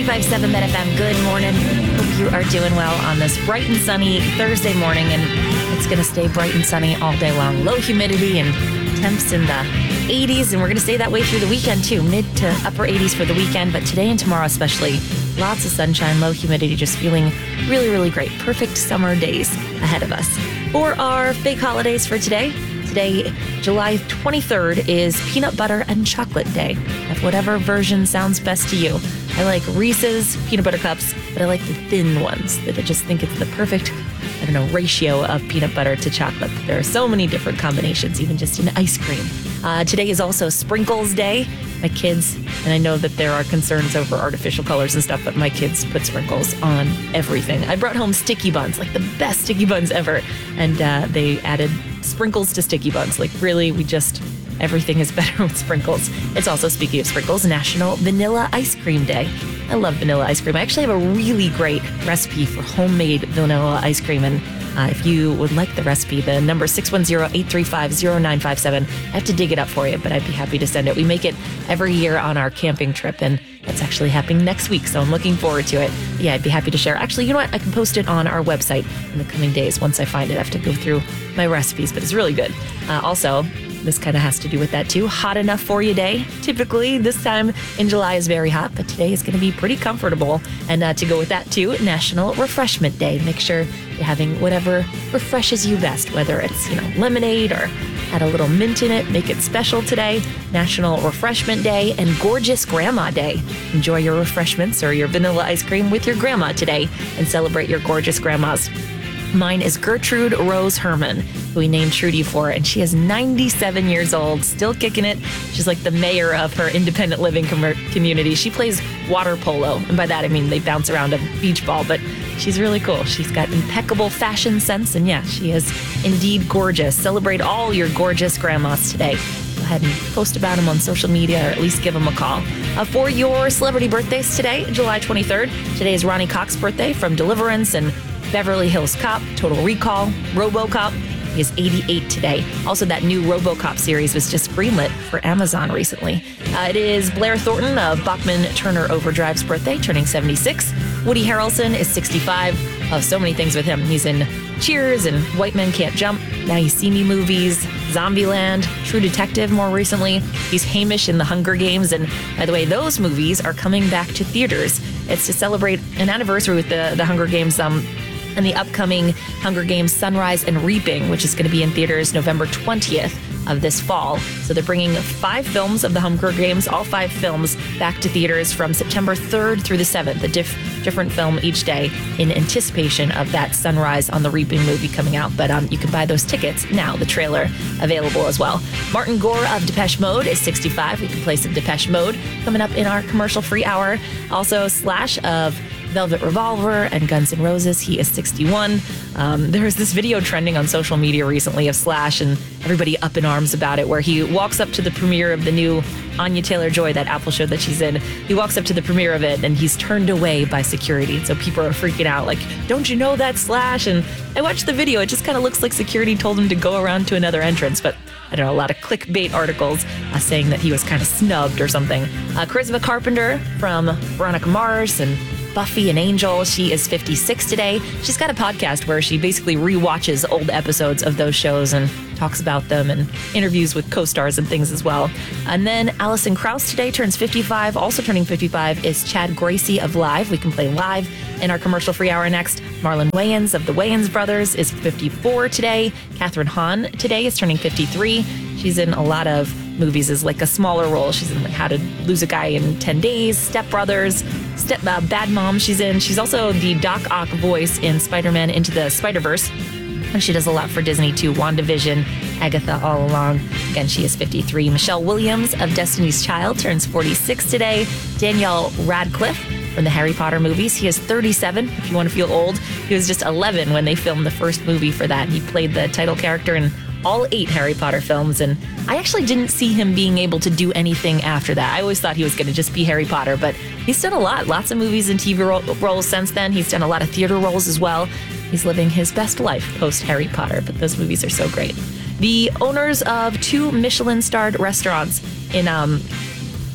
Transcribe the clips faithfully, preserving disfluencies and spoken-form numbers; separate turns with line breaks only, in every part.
five seven Met F M, good morning. Hope you are doing well on this bright and sunny Thursday morning, and it's going to stay bright and sunny all day long. Low humidity and temps in the eighties, and we're going to stay that way through the weekend too. Mid to upper eighties for the weekend, but today and tomorrow especially, lots of sunshine, low humidity, just feeling really, really great. Perfect summer days ahead of us. For our fake holidays for today, today, July twenty-third, is Peanut Butter and Chocolate Day. Of whatever version sounds best to you. I like Reese's peanut butter cups, but I like the thin ones that I just think it's the perfect, I don't know, ratio of peanut butter to chocolate. There are so many different combinations, even just in ice cream. Uh, today is also Sprinkles Day. My kids, and I know that there are concerns over artificial colors and stuff, but my kids put sprinkles on everything. I brought home sticky buns, like the best sticky buns ever, and uh, they added sprinkles to sticky buns. Like really, we just, everything is better with sprinkles. It's also, speaking of sprinkles, National Vanilla Ice Cream Day. I love vanilla ice cream. I actually have a really great recipe for homemade vanilla ice cream, and Uh, if you would like the recipe, the number six one zero, eight three five, zero nine five seven. I have to dig it up for you, but I'd be happy to send it. We make it every year on our camping trip, and it's actually happening next week, so I'm looking forward to it. Yeah, I'd be happy to share. Actually, you know what? I can post it on our website in the coming days once I find it. I have to go through my recipes, but it's really good. Uh, also, this kind of has to do with that too. Hot enough for you day. Typically, this time in July is very hot, but today is going to be pretty comfortable. And uh, to go with that too, National Refreshment Day. Make sure you're having whatever refreshes you best, whether it's, you know, lemonade or add a little mint in it. Make it special today. National Refreshment Day and Gorgeous Grandma Day. Enjoy your refreshments or your vanilla ice cream with your grandma today and celebrate your gorgeous grandmas. Mine is Gertrude Rose Herman, who we named Trudy for, and she is ninety-seven years old, still kicking it. She's like the mayor of her independent living com- community. She plays water polo, and by that I mean they bounce around a beach ball, but she's really cool. She's got impeccable fashion sense, and yeah, she is indeed gorgeous. Celebrate all your gorgeous grandmas today. Go ahead and post about them on social media, or at least give them a call. Uh, for your celebrity birthdays today, July twenty-third, today is Ronnie Cox's birthday, from Deliverance and Beverly Hills Cop, Total Recall, RoboCop. He is eighty-eight today. Also, that new RoboCop series was just greenlit for Amazon recently. Uh, it is Blair Thornton of Bachman Turner Overdrive's birthday, turning seventy-six. Woody Harrelson is sixty-five. Oh, so many things with him. He's in Cheers and White Men Can't Jump, Now You See Me movies, Zombieland, True Detective more recently. He's Hamish in The Hunger Games. And by the way, those movies are coming back to theaters. It's to celebrate an anniversary with the, the Hunger Games um, and the upcoming Hunger Games Sunrise and Reaping, which is going to be in theaters November twentieth of this fall. So they're bringing five films of the Hunger Games, all five films, back to theaters from September third through the seventh, a diff- different film each day in anticipation of that Sunrise on the Reaping movie coming out. But um, you can buy those tickets now, the trailer available as well. Martin Gore of Depeche Mode is sixty-five. We can play some Depeche Mode coming up in our commercial-free hour. Also, Slash of Velvet Revolver and Guns N' Roses, he is sixty-one. Um, there was this video trending on social media recently of Slash, and everybody up in arms about it, where he walks up to the premiere of the new Anya Taylor-Joy, that Apple show that she's in. He walks up to the premiere of it, and he's turned away by security. So people are freaking out, like, don't you know that Slash? And I watched the video. It just kind of looks like security told him to go around to another entrance, but I don't know, a lot of clickbait articles uh, saying that he was kind of snubbed or something. Uh, Charisma Carpenter from Veronica Mars and Buffy and Angel, she is fifty-six today. She's got a podcast where she basically rewatches old episodes of those shows and talks about them, and interviews with co-stars and things as well. And then Alison Krauss today turns fifty-five. Also turning fifty-five is Chad Gracie of Live. We can play Live in our commercial-free hour next. Marlon Wayans of the Wayans Brothers is fifty-four today. Catherine Hahn today is turning fifty-three. She's in a lot of movies as like a smaller role. She's in like How to Lose a Guy in ten days, Step Brothers, Step uh, Bad Mom she's in. She's also the Doc Ock voice in Spider-Man Into the Spider-Verse. And she does a lot for Disney too. WandaVision, Agatha All Along. Again, she is fifty-three. Michelle Williams of Destiny's Child turns forty-six today. Daniel Radcliffe from the Harry Potter movies. He is thirty-seven, if you want to feel old. He was just eleven when they filmed the first movie for that. He played the title character in all eight Harry Potter films, and I actually didn't see him being able to do anything after that. I always thought he was going to just be Harry Potter, but he's done a lot, lots of movies and T V ro- roles since then. He's done a lot of theater roles as well. He's living his best life post Harry Potter, but those movies are so great. The owners of two Michelin-starred restaurants in um,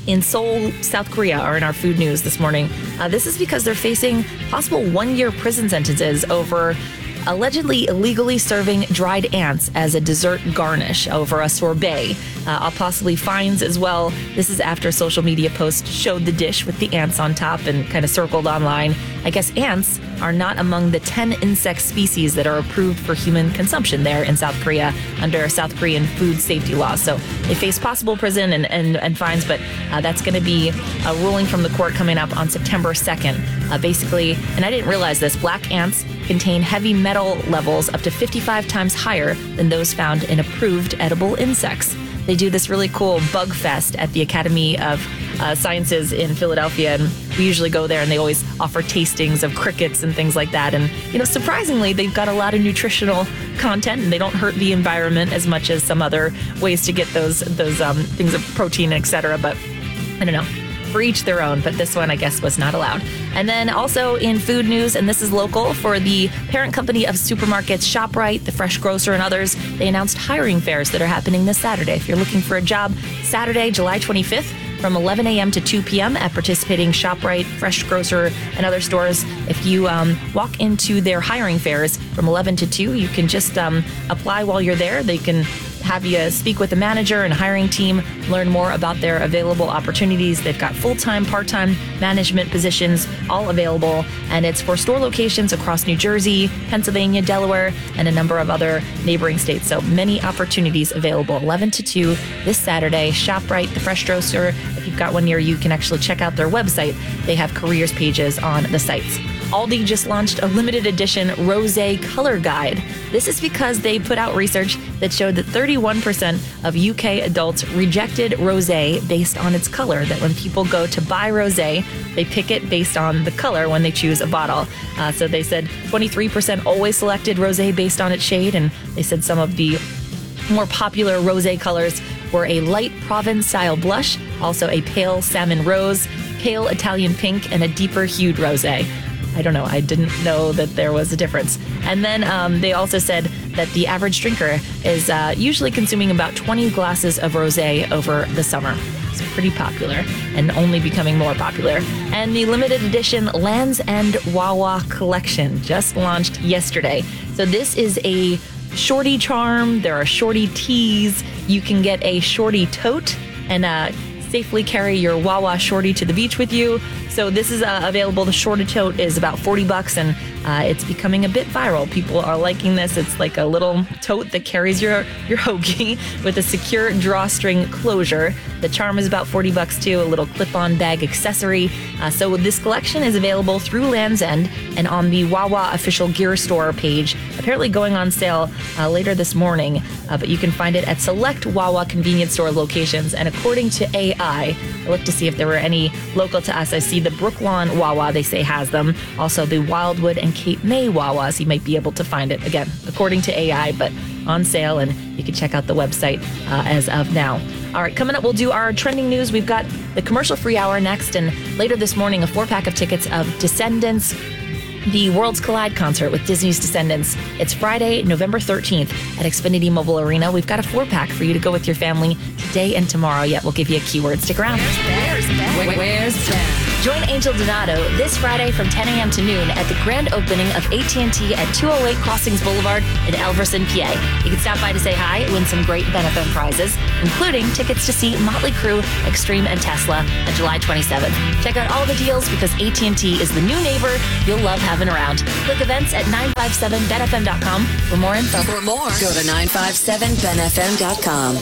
in Seoul, South Korea are in our food news this morning. Uh, this is because they're facing possible one-year prison sentences over allegedly illegally serving dried ants as a dessert garnish over a sorbet. Uh, possibly fines as well. This is after a social media post showed the dish with the ants on top and kind of circled online. I guess ants are not among the ten insect species that are approved for human consumption there in South Korea under South Korean food safety laws. So they face possible prison and, and, and fines, but uh, that's going to be a ruling from the court coming up on September second. Uh, basically, and I didn't realize this, black ants contain heavy metal levels up to fifty-five times higher than those found in approved edible insects. They do this really cool bug fest at the Academy of uh, Sciences in Philadelphia, and we usually go there and they always offer tastings of crickets and things like that. And, you know, surprisingly, they've got a lot of nutritional content and they don't hurt the environment as much as some other ways to get those, those um, things of protein, et cetera. But I don't know. For each their own, but this one, I guess, was not allowed. And then also in food news, and this is local, for the parent company of supermarkets ShopRite, The Fresh Grocer, and others, they announced hiring fairs that are happening this Saturday. If you're looking for a job, Saturday, July twenty-fifth, from eleven a.m. to two p.m. at participating ShopRite, Fresh Grocer, and other stores. If you um, walk into their hiring fairs from eleven to two, you can just um, apply while you're there. They can have you speak with the manager and hiring team, learn more about their available opportunities. They've got full-time, part-time management positions all available, and it's for store locations across New Jersey, Pennsylvania, Delaware, and a number of other neighboring states. So many opportunities available. eleven to two this Saturday. ShopRite, The Fresh Grocer. If you've got one near you, you can actually check out their website. They have careers pages on the sites. Aldi just launched a limited edition Rosé color guide. This is because they put out research that showed that thirty-one percent of U K adults rejected rosé based on its color, that when people go to buy rosé, they pick it based on the color when they choose a bottle. Uh, so they said twenty-three percent always selected rosé based on its shade, and they said some of the more popular rosé colors were a light Provence-style blush, also a pale salmon rose, pale Italian pink, and a deeper hued rosé. I don't know. I didn't know that there was a difference. And then um, they also said that the average drinker is uh, usually consuming about twenty glasses of rosé over the summer. It's pretty popular and only becoming more popular. And the limited edition Land's End Wawa collection just launched yesterday. So this is a shorty charm. There are shorty tees. You can get a shorty tote and uh, safely carry your Wawa shorty to the beach with you. So this is uh, available. The shorty tote is about forty bucks, and uh, it's becoming a bit viral. People are liking this. It's like a little tote that carries your, your hoagie with a secure drawstring closure. The charm is about forty bucks too, a little clip-on bag accessory. Uh, so this collection is available through Land's End and on the Wawa official gear store page, apparently going on sale uh, later this morning. Uh, but you can find it at select Wawa convenience store locations. And according to A I, I looked to see if there were any local to us. I see the Brooklawn Wawa, they say, has them. Also the Wildwood and Cape May Wawas. You might be able to find it, again, according to A I, but on sale, and you can check out the website uh, as of now. All right, coming up, we'll do our trending news. We've got the commercial-free hour next, and later this morning, a four-pack of tickets of Descendants, the Worlds Collide concert with Disney's Descendants. It's Friday, November thirteenth at Xfinity Mobile Arena. We've got a four-pack for you to go with your family today and tomorrow. Yet we'll give you a keyword. Stick around.
Where's Ben? Where's Ben? Where's Ben?
Join Angel Donato this Friday from ten a.m. to noon at the grand opening of A T and T at two oh eight Crossings Boulevard in Elverson, P A. You can stop by to say hi, win some great benefit prizes, including tickets to see Motley Crue, Extreme, and Tesla on July twenty-seventh. Check out all the deals because A T and T is the new neighbor you'll love having around. Click events at nine five seven ben f m dot com for more info.
For more, go to nine five seven ben f m dot com.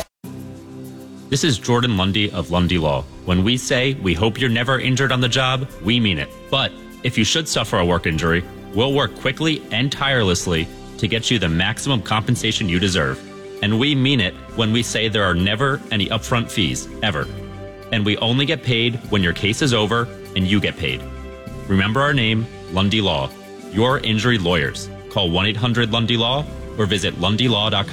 This is Jordan Lundy of Lundy Law. When we say we hope you're never injured on the job, we mean it. But if you should suffer a work injury, we'll work quickly and tirelessly to get you the maximum compensation you deserve. And we mean it when we say there are never any upfront fees, ever. And we only get paid when your case is over and you get paid. Remember our name, Lundy Law. Your injury lawyers. Call one eight hundred Lundy Law or visit lundy law dot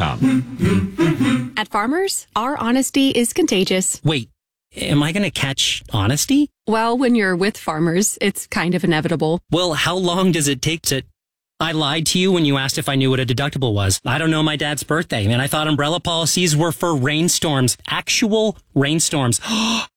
com.
At Farmers, our honesty is contagious.
Wait, am I going to catch honesty?
Well, when you're with Farmers, it's kind of inevitable.
Well, how long does it take to... I lied to you when you asked if I knew what a deductible was. I don't know my dad's birthday, and I thought umbrella policies were for rainstorms. Actual rainstorms.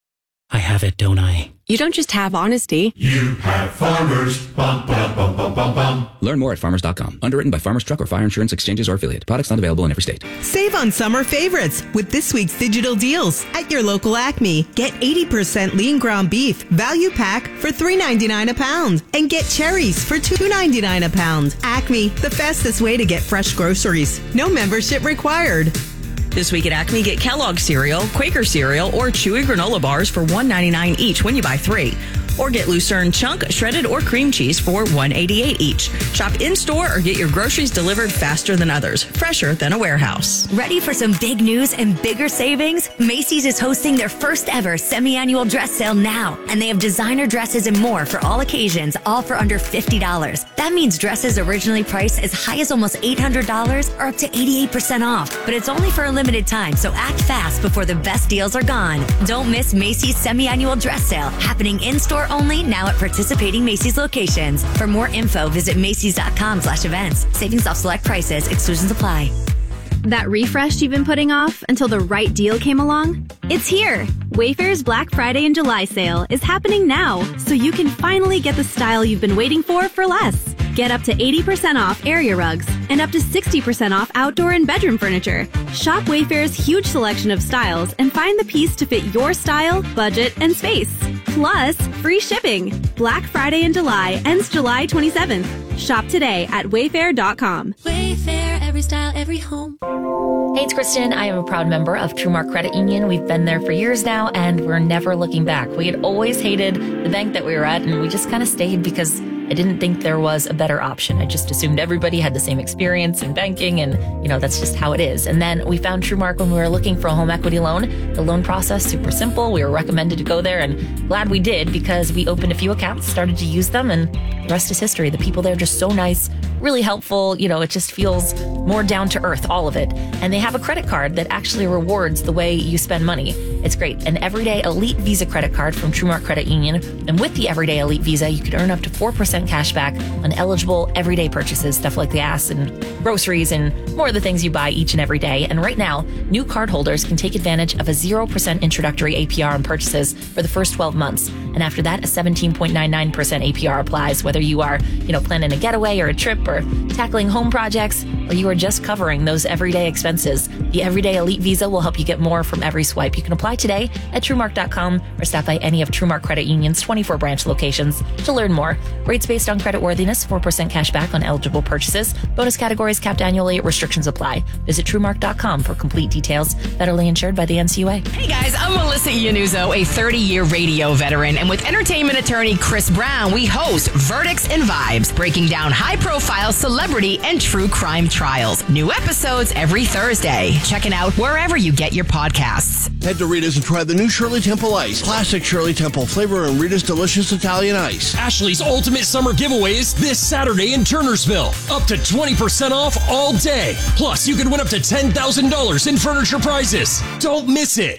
I have it, don't I?
You don't just have honesty.
You have Farmers. Bum, bum, bum, bum, bum, bum.
Learn more at farmers dot com. Underwritten by Farmers Truck or Fire Insurance Exchanges or Affiliate. Products not available in every state.
Save on summer favorites with this week's digital deals at your local Acme. Get eighty percent lean ground beef value pack for three ninety-nine a pound. And get cherries for two ninety-nine a pound. Acme, the fastest way to get fresh groceries. No membership required.
This week at Acme, get Kellogg cereal, Quaker cereal, or Chewy granola bars for one ninety-nine each when you buy three. Or get Lucerne chunk, shredded, or cream cheese for one eighty-eight each. Shop in-store or get your groceries delivered faster than others, fresher than a warehouse.
Ready for some big news and bigger savings? Macy's is hosting their first ever semi-annual dress sale now, and they have designer dresses and more for all occasions, all for under fifty dollars. That means dresses originally priced as high as almost eight hundred dollars are up to eighty-eight percent off, but it's only for a limited time, so act fast before the best deals are gone. Don't miss Macy's semi-annual dress sale, happening in-store only now at participating Macy's locations. For more info, visit Macy's.com slash events. Savings off select prices. Exclusions apply.
That refresh you've been putting off until the right deal came along? It's here! Wayfair's Black Friday and July sale is happening now, so you can finally get the style you've been waiting for for less. Get up to eighty percent off area rugs and up to sixty percent off outdoor and bedroom furniture. Shop Wayfair's huge selection of styles and find the piece to fit your style, budget, and space. Plus, free shipping. Black Friday in July ends July twenty-seventh. Shop today at wayfair dot com.
Wayfair, every style, every home. Hey, it's Kristen. I am a proud member of TrueMark Credit Union. We've been there for years now, and we're never looking back. We had always hated the bank that we were at, and we just kind of stayed because I didn't think there was a better option. I just assumed everybody had the same experience in banking, and, you know, that's just how it is. And then we found TrueMark when we were looking for a home equity loan. The loan process, super simple. We were recommended to go there, and glad we did because we opened a few accounts, started to use them, and the rest is history. The people there are just so nice, really helpful. You know, it just feels more down to earth, all of it. And they have a credit card that actually rewards the way you spend money. It's great. An Everyday Elite Visa credit card from TrueMark Credit Union. And with the Everyday Elite Visa, you could earn up to four percent cash back on eligible everyday purchases, stuff like gas and groceries and more of the things you buy each and every day. And right now, new cardholders can take advantage of a zero percent introductory A P R on purchases for the first twelve months. And after that, a seventeen point nine nine percent A P R applies, whether you are, you know, planning a getaway or a trip or tackling home projects, or you are just covering those everyday expenses. The Everyday Elite Visa will help you get more from every swipe. You can apply today at TrueMark dot com or stop by any of TrueMark Credit Union's twenty-four branch locations to learn more. Rates based on credit worthiness, four percent cash back on eligible purchases. Bonus categories capped annually. Restrictions apply. Visit TrueMark dot com for complete details. Federally insured by the N C U A.
Hey guys, I'm Melissa Iannuzzo, a thirty-year radio veteran, and with entertainment attorney Chris Brown, we host Verdicts and Vibes, breaking down high-profile celebrity and true crime trials. New episodes every Thursday. Check it out wherever you get your podcasts.
Head to Rita's and try the new Shirley Temple Ice. Classic Shirley Temple flavor and Rita's delicious Italian ice.
Ashley's Ultimate Summer Giveaways this Saturday in Turnersville. Up to twenty percent off all day. Plus, you can win up to ten thousand dollars in furniture prizes. Don't miss it.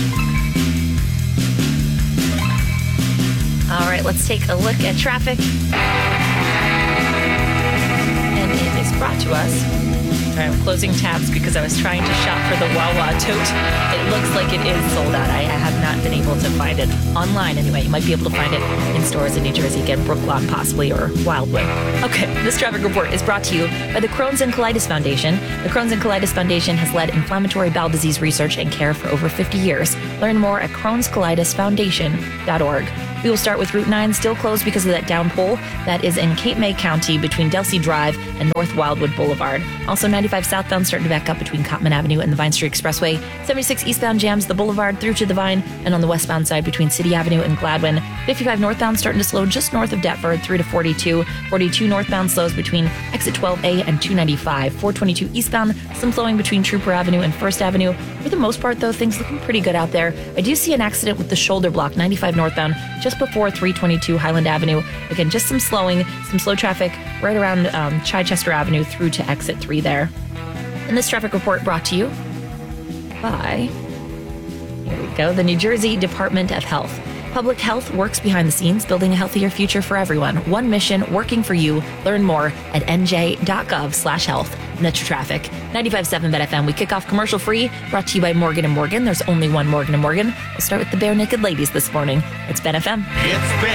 All right, let's take a look at traffic. And it is brought to us. All right, I'm closing tabs because I was trying to shop for the Wawa tote. It looks like it is sold out. I, I have not been able to find it online anyway. You might be able to find it in stores in New Jersey, again, Brooklawn possibly, or Wildwood. Okay, this traffic report is brought to you by the Crohn's and Colitis Foundation. The Crohn's and Colitis Foundation has led inflammatory bowel disease research and care for over fifty years. Learn more at crohns colitis foundation dot org. We will start with Route nine, still closed because of that downpour. That is in Cape May County between Delsea Drive and North Wildwood Boulevard. Also, ninety-five southbound starting to back up between Cottman Avenue and the Vine Street Expressway. seventy-six eastbound jams the Boulevard through to the Vine, and on the westbound side between City Avenue and Gladwin. fifty-five northbound starting to slow just north of Deptford through to forty-two. forty-two northbound slows between exit twelve A and two ninety-five. four twenty-two eastbound, some slowing between Trooper Avenue and First Avenue. For the most part, though, things looking pretty good out there. I do see an accident with the shoulder block, ninety-five northbound, just before three twenty-two Highland Avenue. Again, just some slowing, some slow traffic right around um, Chichester Avenue through to exit three there. And this traffic report brought to you by, here we go, the New Jersey Department of Health. Public Health works behind the scenes, building a healthier future for everyone. One mission, working for you. Learn more at nj.gov slash health. Metro Traffic. ninety-five point seven Bet F M. We kick off commercial free, brought to you by Morgan and Morgan. There's only one Morgan and Morgan. We'll start with the Bare Naked Ladies this morning. It's Bet F M.
It's Ben